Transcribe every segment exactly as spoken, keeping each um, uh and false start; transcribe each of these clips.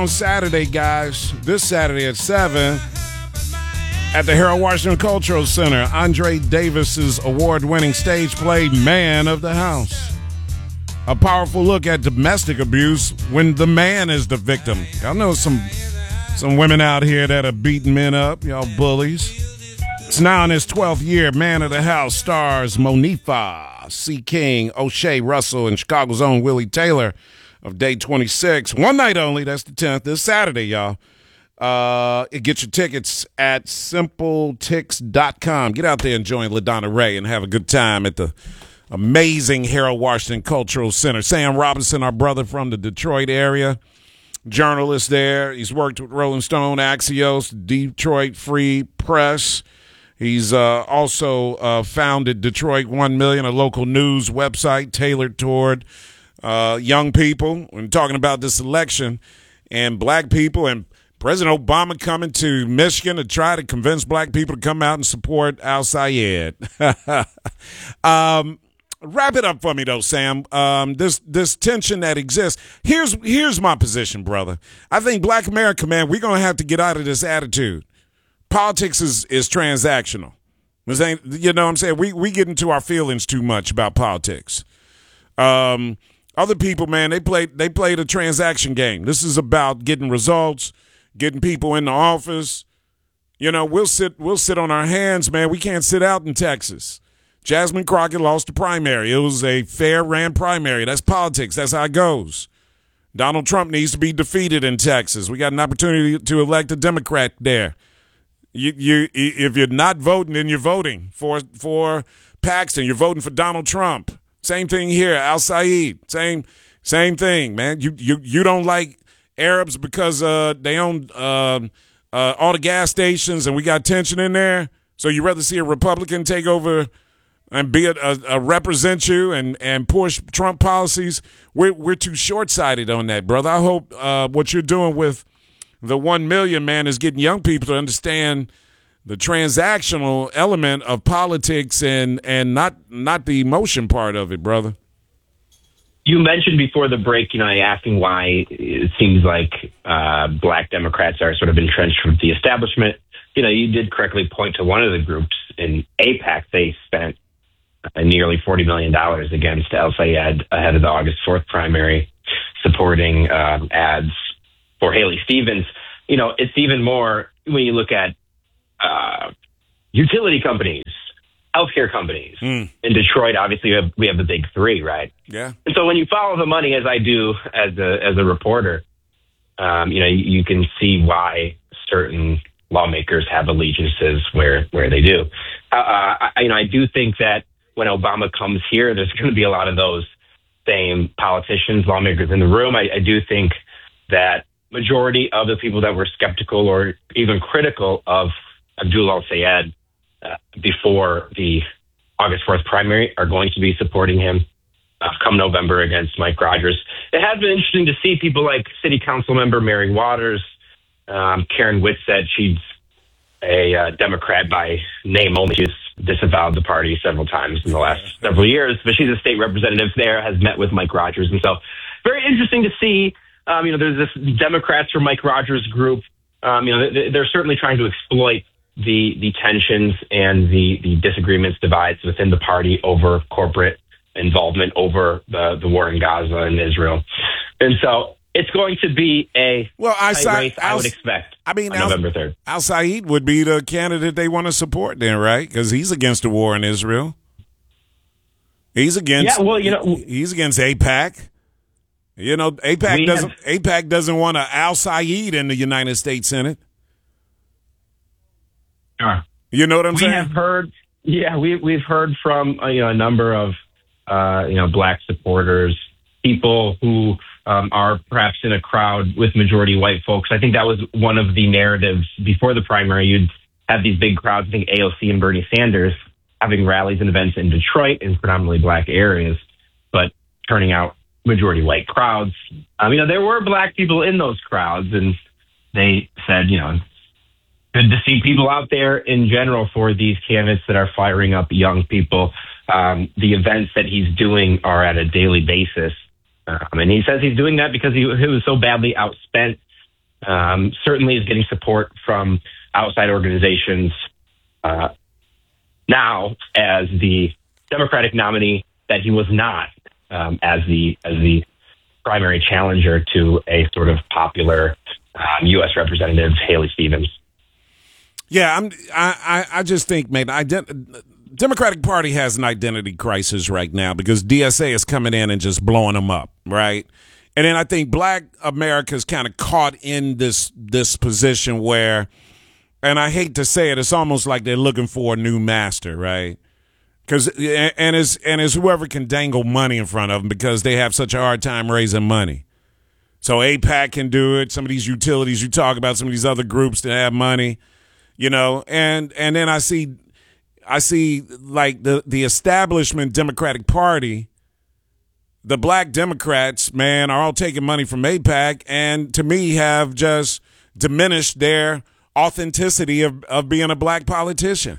on Saturday, guys. This Saturday at seven at the Harold Washington Cultural Center. Andre Davis's award-winning stage play, Man of the House. A powerful look at domestic abuse when the man is the victim. Y'all know some some women out here that are beating men up, y'all bullies. It's now in its twelfth year. Man of the House stars Monifa, C. King, O'Shea Russell, and Chicago's own Willie Taylor of Day twenty-six. One night only. That's the tenth. This Saturday, y'all. Uh, get your tickets at simple tix dot com. Get out there and join LaDonna Ray and have a good time at the amazing Harold Washington Cultural Center. Sam Robinson, our brother from the Detroit area, journalist there. He's worked with Rolling Stone, Axios, Detroit Free Press. He's uh, also uh, founded Detroit one million, a local news website tailored toward uh, young people. When talking about this election and black people and President Obama coming to Michigan to try to convince black people to come out and support Al Sayed. um, wrap it up for me, though, Sam. Um, this this tension that exists. Here's here's my position, brother. I think black America, man, we're going to have to get out of this attitude. Politics is, is transactional. You know what I'm saying? We we get into our feelings too much about politics. Um, other people, man, they played they played a transaction game. This is about getting results, getting people in the office. You know, we'll sit we'll sit on our hands, man. We can't sit out in Texas. Jasmine Crockett lost the primary. It was a fair ran primary. That's politics. That's how it goes. Donald Trump needs to be defeated in Texas. We got an opportunity to elect a Democrat there. You, you, if you're not voting, then you're voting for for Paxton. You're voting for Donald Trump. Same thing here, Al Sayed. Same, same thing, man. You, you, you don't like Arabs because uh, they own uh, uh, all the gas stations, and we got tension in there. So you rather see a Republican take over and be a, a, a represent you and and push Trump policies? We're we're too short sighted on that, brother. I hope uh, what you're doing with the one million, man, is getting young people to understand the transactional element of politics and, and not not the emotion part of it, brother. You mentioned before the break, you know, asking why it seems like uh, black Democrats are sort of entrenched with the establishment. You know, you did correctly point to one of the groups in AIPAC. They spent uh, nearly forty million dollars against Al Sayed ahead of the August fourth primary, supporting um, ads for Haley Stevens. You know, it's even more when you look at uh, utility companies, healthcare companies. Mm. In Detroit, obviously, we have, we have the big three, right? Yeah. And so when you follow the money, as I do as a as a reporter, um, you know, you, you can see why certain lawmakers have allegiances where where they do. Uh, I, you know, I do think that when Obama comes here, there's going to be a lot of those same politicians, lawmakers in the room. I, I do think that majority of the people that were skeptical or even critical of Abdul Al-Sayed uh, before the August fourth primary are going to be supporting him uh, come November against Mike Rogers. It has been interesting to see people like City Council member Mary Waters, um, Karen Whitsett. She's a uh, Democrat by name only. She's disavowed the party several times in the last several years, but she's a state representative there, has met with Mike Rogers. And so very interesting to see. Um, you know, there's this Democrats from Mike Rogers group. Um, you know, they're certainly trying to exploit the the tensions and the, the disagreements, divides within the party over corporate involvement over the, the war in Gaza and Israel. And so it's going to be a well, I, tight race, I would expect, I mean, on Al, November third. Al Sayed would be the candidate they want to support then, right? Because he's against the war in Israel. He's against, yeah, well, you know, he's against AIPAC. You know, AIPAC doesn't have, AIPAC doesn't want a Al Sayed in the United States Senate. Sure. You know what I'm we saying? We have heard, yeah, we we've heard from uh, you know a number of uh, you know black supporters, people who um, are perhaps in a crowd with majority white folks. I think that was one of the narratives before the primary. You'd have these big crowds. I think A O C and Bernie Sanders having rallies and events in Detroit in predominantly black areas, but turning out majority white crowds. Um, you know, there were black people in those crowds, and they said, you know, good to see people out there in general for these candidates that are firing up young people. Um, the events that he's doing are at a daily basis. Um, and he says he's doing that because he, he was so badly outspent Um, certainly is getting support from outside organizations uh, now as the Democratic nominee that he was not um, as the as the primary challenger to a sort of popular um, U S Representative Haley Stevens. Yeah, I'm. I. I just think, man, ident- Democratic Party has an identity crisis right now because D S A is coming in and just blowing them up, right? And then I think Black America's kind of caught in this this position where, and I hate to say it, it's almost like they're looking for a new master, right? Because and it's and it's whoever can dangle money in front of them because they have such a hard time raising money. So AIPAC can do it. Some of these utilities you talk about, some of these other groups that have money, you know. And and then I see, I see like the the establishment Democratic Party, the Black Democrats, man, are all taking money from AIPAC, and to me have just diminished their authenticity of of being a black politician.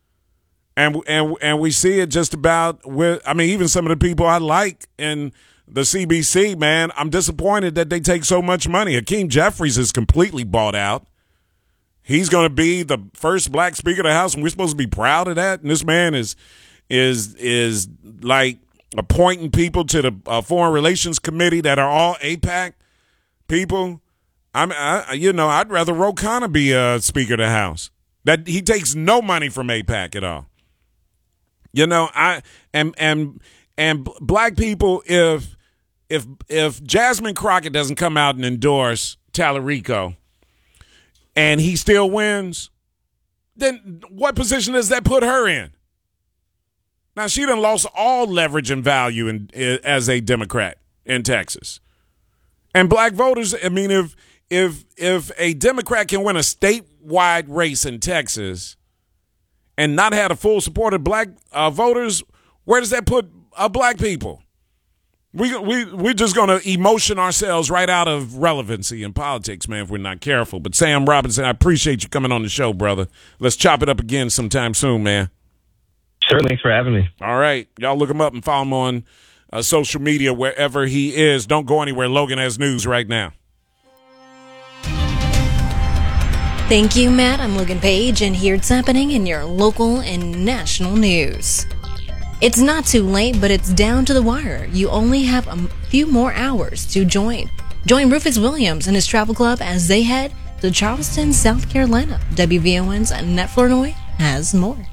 And and and we see it just about with, I mean, even some of the people I like in the C B C, man, I'm disappointed that they take so much money. Hakeem Jeffries is completely bought out. He's going to be the first black Speaker of the House, and we're supposed to be proud of that. And this man is is is like appointing people to the uh, Foreign Relations Committee that are all AIPAC people. I mean, I, you know, I'd rather Ro Khanna be a uh, Speaker of the House. That he takes no money from AIPAC at all. You know, I and and and black people, if if if Jasmine Crockett doesn't come out and endorse Tallarico, and he still wins, then what position does that put her in? Now she done lost all leverage and value in, in as a Democrat in Texas, and black voters. I mean, if if if a Democrat can win a statewide race in Texas and not have the full support of black uh, voters, where does that put uh, black people? We we we're just gonna emotion ourselves right out of relevancy in politics, man, if we're not careful. But Sam Robinson, I appreciate you coming on the show, brother. Let's chop it up again sometime soon, man. Sure, thanks for having me. All right, y'all look him up and follow him on uh, social media wherever he is. Don't go anywhere. Logan has news right now. Thank you, Matt. I'm Logan Page, and here's what's happening in your local and national news. It's not too late, but it's down to the wire. You only have a few more hours to join. Join Rufus Williams and his travel club as they head to Charleston, South Carolina. W V O N's Annette Flournoy has more.